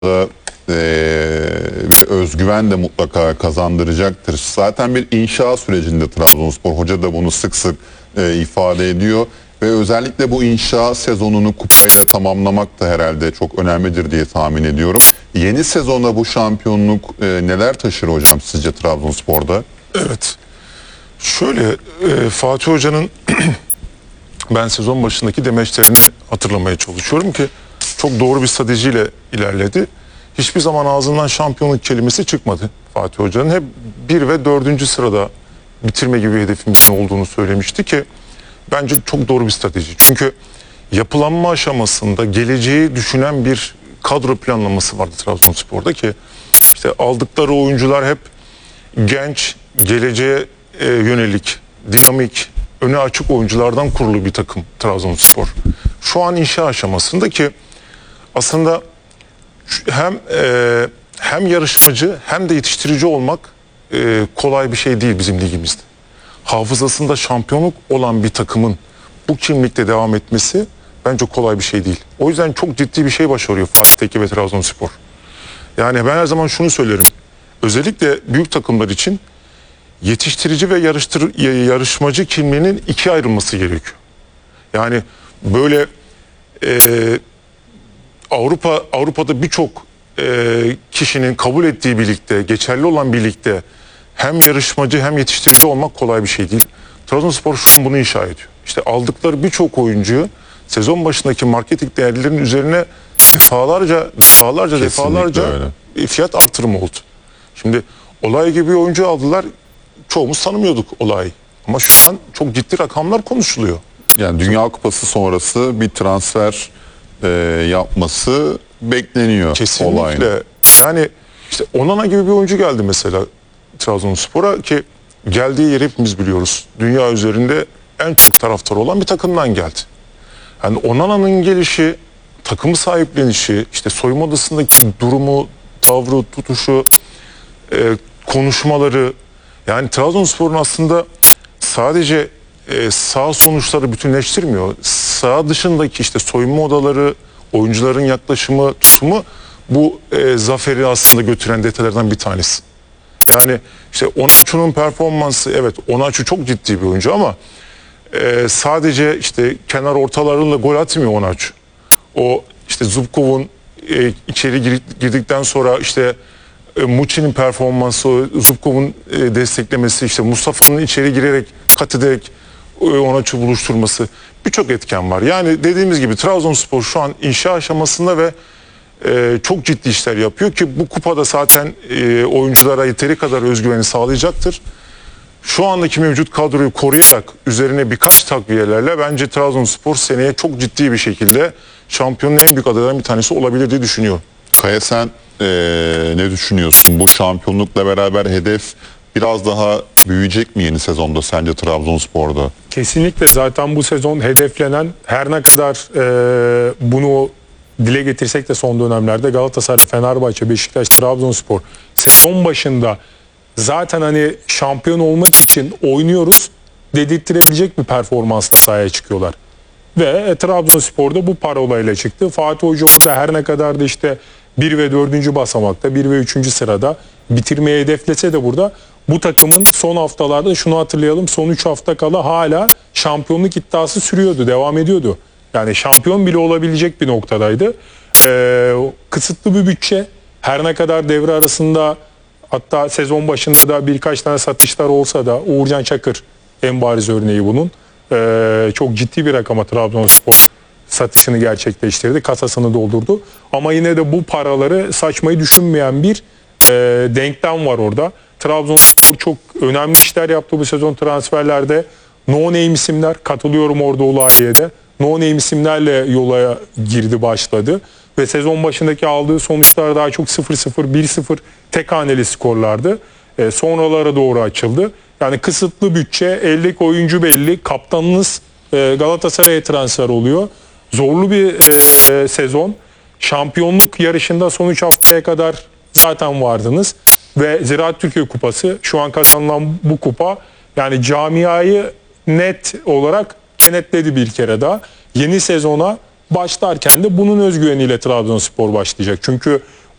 da bir özgüven de mutlaka kazandıracaktır. Zaten bir inşa sürecinde Trabzonspor. Hoca da bunu sık sık ifade ediyor. Ve özellikle bu inşa sezonunu kupayla tamamlamak da herhalde çok önemlidir diye tahmin ediyorum. Yeni sezonda bu şampiyonluk neler taşır hocam sizce Trabzonspor'da? Evet. Şöyle Fatih Hoca'nın ben sezon başındaki demeçlerini hatırlamaya çalışıyorum ki çok doğru bir stratejiyle ilerledi. Hiçbir zaman ağzından şampiyonluk kelimesi çıkmadı Fatih Hoca'nın. Hep 1 ve 4. sırada bitirme gibi bir hedefimizin olduğunu söylemişti ki bence çok doğru bir strateji. Çünkü yapılanma aşamasında geleceği düşünen bir kadro planlaması vardı Trabzonspor'da ki işte aldıkları oyuncular hep genç, geleceğe yönelik, dinamik, öne açık oyunculardan kurulu bir takım Trabzonspor. Şu an inşa aşamasında ki aslında hem yarışmacı hem de yetiştirici olmak kolay bir şey değil bizim ligimizde. Hafızasında şampiyonluk olan bir takımın bu kimlikte devam etmesi bence kolay bir şey değil. O yüzden çok ciddi bir şey başarıyor Fatih Tekke ve Trabzonspor. Yani ben her zaman şunu söylerim. Özellikle büyük takımlar için yetiştirici ve yarışmacı kimliğinin ikiye ayrılması gerekiyor. Yani böyle Avrupa'da birçok kişinin kabul ettiği birlikte, geçerli olan birlikte hem yarışmacı hem yetiştirici olmak kolay bir şey değil. Trabzonspor şu an bunu inşa ediyor. İşte aldıkları birçok oyuncuyu sezon başındaki marketing değerlerinin üzerine defalarca fiyat artırımı oldu. Şimdi Olay gibi bir oyuncu aldılar. Çoğumuz tanımıyorduk Olay'ı. Ama şu an çok ciddi rakamlar konuşuluyor. Yani Dünya Kupası sonrası bir transfer yapması bekleniyor. Kesinlikle. Olayın. Yani işte Onana gibi bir oyuncu geldi mesela Trabzonspor'a ki geldiği yeri hepimiz biliyoruz. Dünya üzerinde en çok taraftar olan bir takımdan geldi. Yani Onana'nın gelişi, takımı sahiplenişi, işte soyunma odasındaki durumu, tavrı, tutuşu, konuşmaları, yani Trabzonspor'un aslında sadece sağ sonuçları bütünleştirmiyor. Sağ dışındaki işte soyunma odaları, oyuncuların yaklaşımı, tutumu bu zaferi aslında götüren detaylardan bir tanesi. Yani işte Onaçu'nun performansı, evet Onaçu çok ciddi bir oyuncu ama sadece işte kenar ortalarıyla gol atmıyor Onaçu. O işte Zubkov'un içeri girdikten sonra işte Muçi'nin performansı, Zubkov'un desteklemesi, işte Mustafa'nın içeri girerek kat ederek Onaçu buluşturması, birçok etken var. Yani dediğimiz gibi Trabzonspor şu an inşa aşamasında ve çok ciddi işler yapıyor ki bu kupada zaten oyunculara yeteri kadar özgüveni sağlayacaktır. Şu andaki mevcut kadroyu koruyarak üzerine birkaç takviyelerle bence Trabzonspor seneye çok ciddi bir şekilde şampiyonun en büyük adaylarından bir tanesi olabilir diye düşünüyorum. Kaya sen ne düşünüyorsun? Bu şampiyonlukla beraber hedef biraz daha büyüyecek mi yeni sezonda sence Trabzonspor'da? Kesinlikle zaten bu sezon hedeflenen, her ne kadar bunu dile getirsek de son dönemlerde Galatasaray, Fenerbahçe, Beşiktaş, Trabzonspor sezon başında zaten hani şampiyon olmak için oynuyoruz dedirttirebilecek bir performansla sahaya çıkıyorlar. Ve Trabzonspor'da bu parolayla çıktı. Fatih Hoca orada her ne kadar da işte 1 ve 4. basamakta, 1 ve 3. sırada bitirmeye hedeflese de burada bu takımın son haftalarda şunu hatırlayalım, son 3 hafta kala hala şampiyonluk iddiası sürüyordu, devam ediyordu. Yani şampiyon bile olabilecek bir noktadaydı. Kısıtlı bir bütçe, her ne kadar devre arasında hatta sezon başında da birkaç tane satışlar olsa da Uğurcan Çakır en bariz örneği bunun. Çok ciddi bir rakama Trabzonspor satışını gerçekleştirdi, kasasını doldurdu. Ama yine de bu paraları saçmayı düşünmeyen bir denklem var orada. Trabzonspor çok önemli işler yaptı bu sezon transferlerde. No name isimler, katılıyorum orada Olayi'ye. No name isimlerle yola girdi, başladı. Ve sezon başındaki aldığı sonuçlar daha çok 0-0, 1-0 tek haneli skorlardı. Sonralara doğru açıldı. Yani kısıtlı bütçe, eldeki oyuncu belli. Kaptanınız Galatasaray'a transfer oluyor. Zorlu bir sezon. Şampiyonluk yarışında son 3 haftaya kadar zaten vardınız. Ve Ziraat Türkiye Kupası, şu an kazanılan bu kupa yani camiayı net olarak kenetledi bir kere daha. Yeni sezona başlarken de bunun özgüveniyle Trabzonspor başlayacak. Çünkü